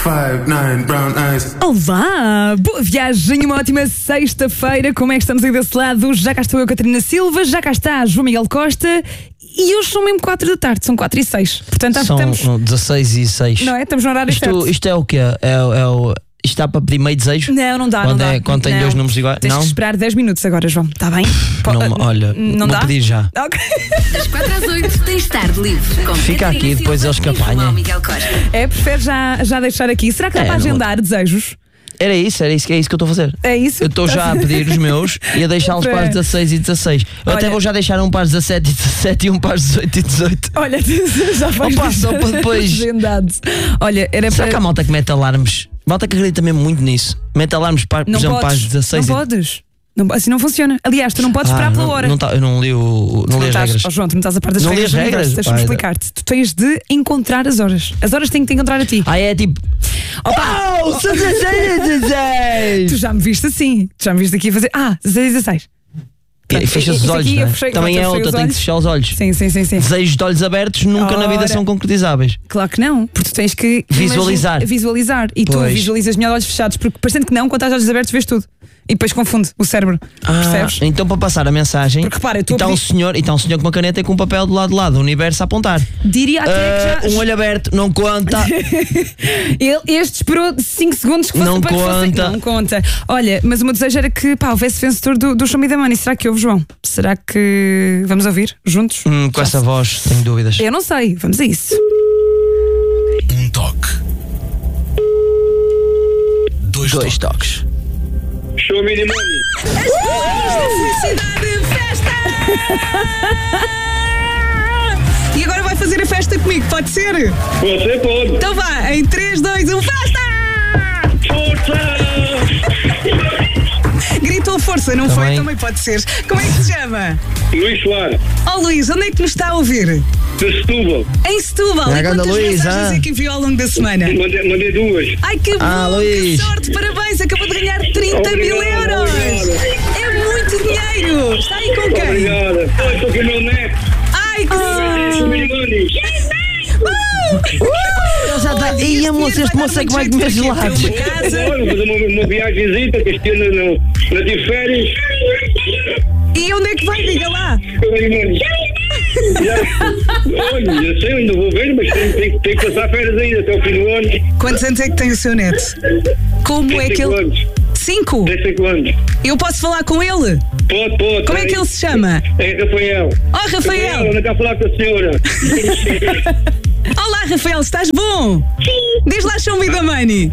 5'9" brown eyes. Olá, boa viagem e uma ótima sexta-feira. Como é que estamos aí desse lado? Já cá estou eu, Catarina Silva, já cá está João Miguel Costa. E hoje são mesmo 4 da tarde, são 4h06. Portanto, são estamos 16h06. Não é? Estamos no horário certo. Isto é o quê? Isto está para pedir meio desejo? Não dá, quando não dá. Quando tem dois números iguais? Tens que esperar 10 minutos agora, João. Está bem? Olha, não vou dá? pedir já. Ok. Das 4 às 8 tens tarde livre. Com Fica Catarina aqui, depois Silva eles que e João apanhem. Miguel Costa. Prefere já deixar aqui. Será que dá para não- agendar desejos? Era isso que eu estou a fazer. É isso? Eu estou já a pedir os meus e a deixá-los para as 16 e 16. Eu Olha- até vou já deixar um para as 17 e 17 e um para as 18 e 18. Olha, já vais Opa, só para depois. agendado. Olha, era Será para... que há malta que mete alarmes? Malta que acredita mesmo muito nisso. Mete alarmes para, por Não exemplo, para as podes, 16 não podes. Não, assim não funciona. Aliás, tu não podes esperar pela hora. Eu não li, não li as regras. Oh, João, tu não estás a par das Não li regras as do universo. regras? Deixa-me Pai, explicar-te. Tu tens de encontrar as horas. As horas têm que te encontrar a ti. É tipo. Opa! Oh, 16! Tu já me viste assim. Tu já me viste aqui a fazer. 16 e 16. E fecha os Isso olhos, aqui eu não é? fechei- Também pronto, é eu fechei outra, os tem que olhos. fechar os olhos. Sim. Desejos de olhos abertos nunca na vida Ora. são concretizáveis. Claro que não. Porque tu tens que Visualizar. visualizar. E tu Pois. visualizas melhor olhos fechados. Porque parecendo que não, quando estás de olhos abertos, vês tudo. E depois confunde o cérebro. Percebes? Então para passar a mensagem, Porque repara, eu estou a está um pedir- senhor com uma caneta e com um papel do lado, o universo a apontar. Diria até que já. Um olho aberto, não conta. Este esperou 5 segundos que fosse Não para que fosse- conta. Não conta. Olha, mas o meu desejo era que houvesse vencedor do Show Me the Money. Será que houve, João? Será que vamos ouvir juntos? Com essa voz, tenho dúvidas. Eu não sei, vamos a isso. Um toque. Dois toques. Show me the money. Felicidade, festa! E agora vai fazer a festa comigo, pode ser? Você pode. Então vá, em 3, 2, 1, festa! Força! Gritou força, não foi? Também. Também pode ser. Como é que se chama? Luís Soares, Oh Luís, onde é que nos está a ouvir? de Setúbal. Em Setúbal. É a E grande quantas Luís, mensagens ah? é que enviou ao longo da semana? Mandei duas. Ai, que bom, Luís. que sorte, parabéns, acabou de ganhar 30 mil Obrigado, euros. obrigado. É muito dinheiro. Está aí com quem? Obrigado. Eu estou com o meu neto. Ai, que Show me the money. Ele já está. Ih, moço, este moço é que vai comer gelados. Para casa. Olha, vou fazer uma viagemzita que este ano não tive férias. E onde é que vai? Diga lá. Show me the money. Olha, eu sei, eu ainda vou ver, mas tem que passar férias ainda até o fim do ano. Quantos anos é que tem o seu neto? Como é Tem que 5 ele... anos. 5? Tem 5 anos. Eu posso falar com ele? Pode. Como é que ele se chama? É Rafael. Oh, Rafael. Anda cá a falar com a senhora. Olá, Rafael, estás bom? Sim. Diz lá, show me the money.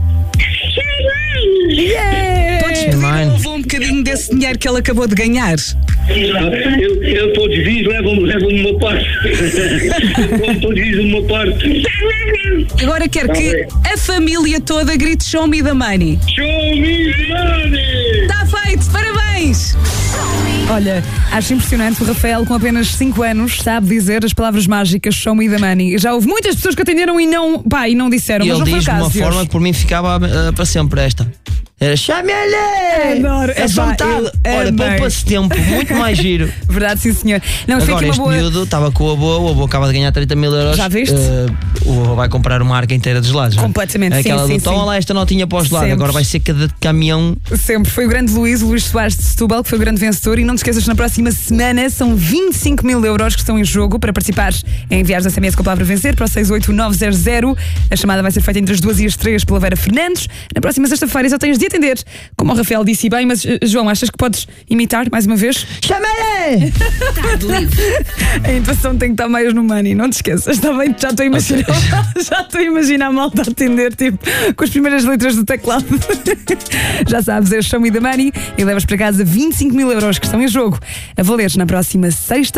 Yeah. Podes pedir mãe. ao avô um bocadinho desse dinheiro que ele acabou de ganhar? Ele todos os dias leva-me uma parte. Leva-me todos os dias uma parte. Agora quero que a família toda grite show me the money. Show me the money! Está feito, parabéns! Olha, acho impressionante, o Rafael com apenas 5 anos sabe dizer as palavras mágicas show me the money. Já houve muitas pessoas que atenderam e não disseram, E mas ele não foi o diz de caso uma de forma hoje. que por mim ficava para sempre esta. Era chame-lhe! Adoro. É só Epá, metade. eu Olha, amei. poupa-se tempo, muito mais giro. Verdade, sim senhor. Não, mas foi Agora, aqui este uma boa... miúdo estava com o avô acaba de ganhar 30 mil euros. Já viste? O avô vai comprar uma arca inteira de gelados. já. Completamente, sim, Aquela sim, do toma sim. lá esta notinha para o gelado. Sempre. Agora vai ser cada caminhão. Sempre. Foi o grande Luís Soares de Setúbal, que foi o grande vencedor. E não te esqueças que na próxima semana são 25 mil euros que estão em jogo. Para participares, é enviar SMS com a palavra vencer para o 68900. A chamada vai ser feita entre as 2 e as 3 pela Vera Fernandes. Na próxima sexta-feira só tens de atender. Como o Rafael disse bem, mas João, achas que podes imitar mais uma vez? Chame-lhe! Tarde livre. A intuação tem que estar mais no money, não te esqueças, está bem? Já estou a imaginar, já estou a imaginar a malta a atender, tipo, com as primeiras letras do teclado. Já sabes, é Show Me the Money e levas para casa 25 mil euros que estão em jogo a valer na próxima sexta.